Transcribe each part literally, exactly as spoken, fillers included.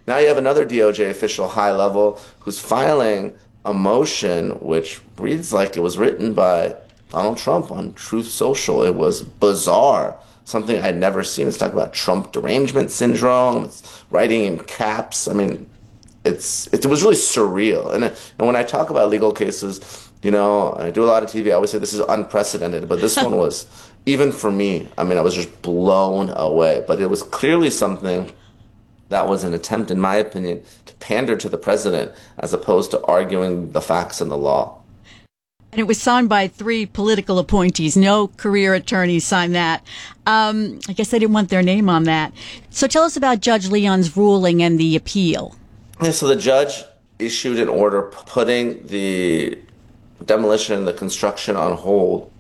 Now you have another D O J official, high level, who's filing a motion which reads like it was written by Donald Trump on Truth Social. It was bizarre, something I'd never seen. It's talking about Trump derangement syndrome. It's writing in caps. I mean, it's it was really surreal. And, and when I talk about legal cases, you know, I do a lot of T V. I always say this is unprecedented, but this one was, even for me, I mean, I was just blown away. But it was clearly something that was an attempt, in my opinion, to pander to the president as opposed to arguing the facts and the law. And it was signed by three political appointees. No career attorneys signed that. Um, I guess they didn't want their name on that. So tell us about Judge Leon's ruling and the appeal. Yeah, so the judge issued an order putting the demolition and the construction on hold,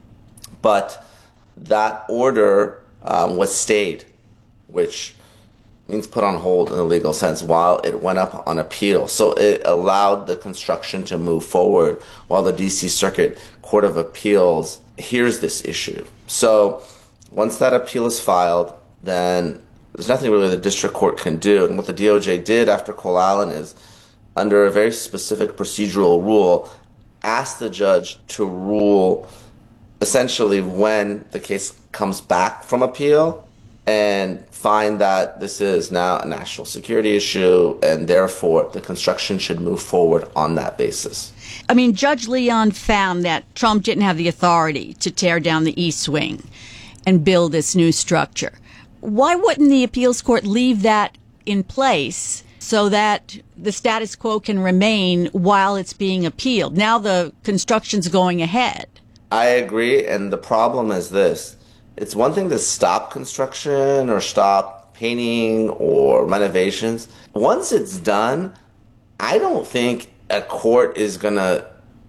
but that order um, was stayed, which means put on hold in a legal sense, while it went up on appeal. So it allowed the construction to move forward while the D C Circuit Court of Appeals hears this issue. So once that appeal is filed, then there's nothing really the district court can do. And what the D O J did after Cole Allen is, under a very specific procedural rule, ask the judge to rule essentially when the case comes back from appeal and find that this is now a national security issue, and therefore the construction should move forward on that basis. I mean, Judge Leon found that Trump didn't have the authority to tear down the East Wing and build this new structure. Why wouldn't the appeals court leave that in place so that the status quo can remain while it's being appealed? Now the construction's going ahead. I agree, and the problem is this. It's one thing to stop construction or stop painting or renovations. Once it's done, I don't think a court is going to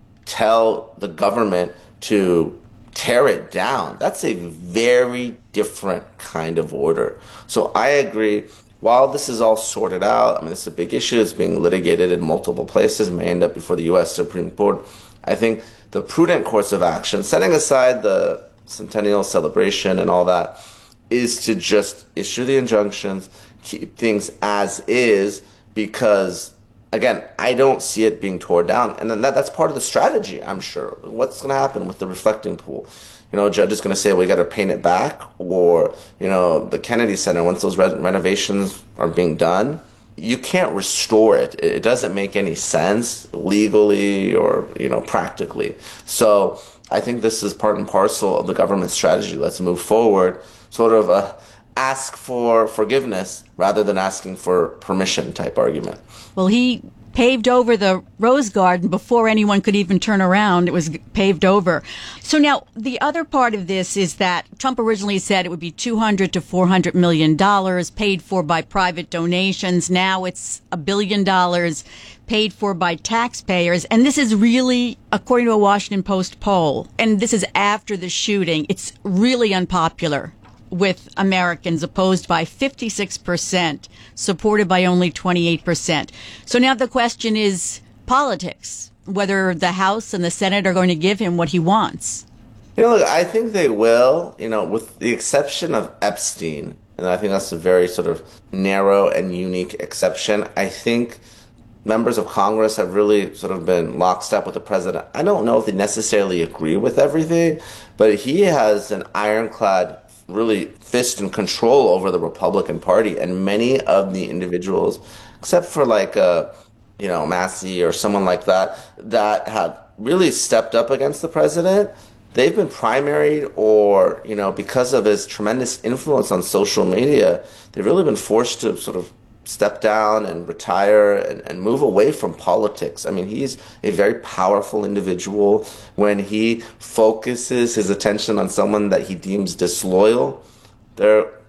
tell the government to tear it down. That's a very different kind of order. So I agree. While this is all sorted out, I mean, this is a big issue. It's being litigated in multiple places, may end up before the U S Supreme Court. I think the prudent course of action, setting aside the centennial celebration and all that, is to just issue the injunctions, keep things as is, because, again, I don't see it being torn down. And then that, that's part of the strategy, I'm sure. What's going to happen with the reflecting pool? You know, a judge is going to say, we got to paint it back, or, you know, the Kennedy Center, once those re- renovations are being done, you can't restore it. It doesn't make any sense legally or, you know, practically. So I think this is part and parcel of the government strategy. Let's move forward, sort of a ask for forgiveness rather than asking for permission type argument. Well, he paved over the Rose Garden before anyone could even turn around. It was paved over. So now the other part of this is that Trump originally said it would be two hundred to four hundred million dollars paid for by private donations. Now it's a billion dollars paid for by taxpayers. And this is really, according to a Washington Post poll, and this is after the shooting, it's really unpopular with Americans, opposed by fifty-six percent, supported by only twenty-eight percent. So now the question is politics, whether the House and the Senate are going to give him what he wants. You know, look, I think they will, you know, with the exception of Epstein, and I think that's a very sort of narrow and unique exception. I think members of Congress have really sort of been lockstep with the president. I don't know if they necessarily agree with everything, but he has an ironclad really fist and control over the Republican Party, and many of the individuals, except for like uh, you know, Massey or someone like that, that have really stepped up against the president, they've been primaried, or, you know, because of his tremendous influence on social media, they've really been forced to sort of step down and retire and, and move away from politics. I mean, he's a very powerful individual. When he focuses his attention on someone that he deems disloyal, there